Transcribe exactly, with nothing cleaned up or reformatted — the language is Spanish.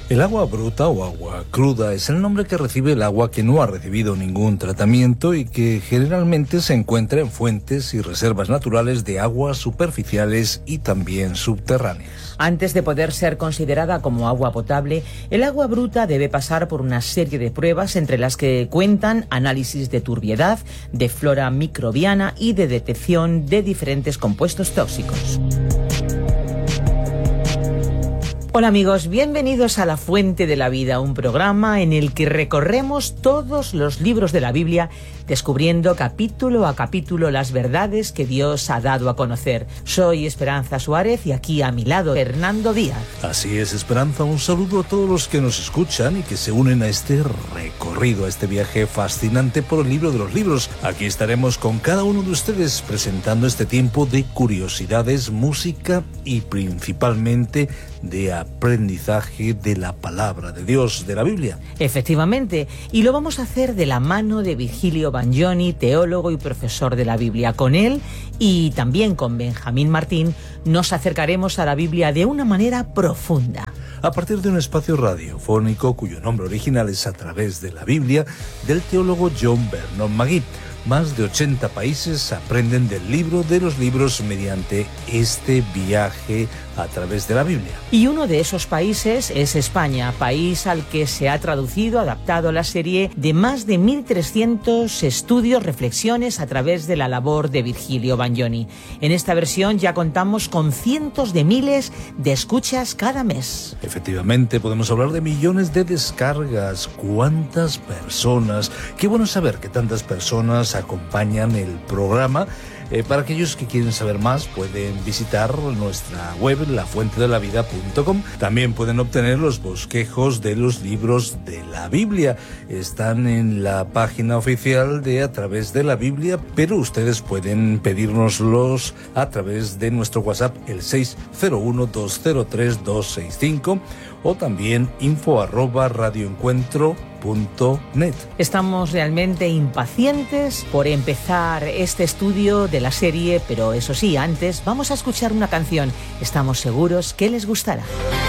El agua bruta o agua cruda es el nombre que recibe el agua que no ha recibido ningún tratamiento y que generalmente se encuentra en fuentes y reservas naturales de aguas superficiales y también subterráneas. Antes de poder ser considerada como agua potable, el agua bruta debe pasar por una serie de pruebas entre las que cuentan análisis de turbiedad, de flora microbiana y de detección de diferentes compuestos tóxicos. Hola amigos, bienvenidos a La Fuente de la Vida, un programa en el que recorremos todos los libros de la Biblia, descubriendo capítulo a capítulo las verdades que Dios ha dado a conocer. Soy Esperanza Suárez y aquí a mi lado Hernando Díaz. Así es, Esperanza, un saludo a todos los que nos escuchan y que se unen a este recorrido, a este viaje fascinante por el libro de los libros. Aquí estaremos con cada uno de ustedes presentando este tiempo de curiosidades, música y principalmente de aprendizaje de la palabra de Dios, de la Biblia. Efectivamente, y lo vamos a hacer de la mano de Virgilio Bagnoni, teólogo y profesor de la Biblia. Con él y también con Benjamín Martín nos acercaremos a la Biblia de una manera profunda. A partir de un espacio radiofónico cuyo nombre original es A Través de la Biblia, del teólogo John Vernon Magee. Más de ochenta países aprenden del libro de los libros mediante este viaje a través de la Biblia. Y uno de esos países es España, país al que se ha traducido, adaptado la serie de más de mil trescientos estudios, reflexiones a través de la labor de Virgilio Bagnoni. En esta versión ya contamos con cientos de miles de escuchas cada mes. Efectivamente, podemos hablar de millones de descargas. ¿Cuántas personas? Qué bueno saber que tantas personas acompañan el programa. Eh, para aquellos que quieren saber más, pueden visitar nuestra web, la fuente de la vida punto com. También pueden obtener los bosquejos de los libros de la Biblia. Están en la página oficial de A Través de la Biblia, pero ustedes pueden pedírnoslos a través de nuestro WhatsApp, el seis cero uno, dos cero tres, dos seis cinco, o también info arroba radioencuentro punto net. Estamos realmente impacientes por empezar este estudio de la serie, pero eso sí, antes vamos a escuchar una canción. Estamos seguros que les gustará.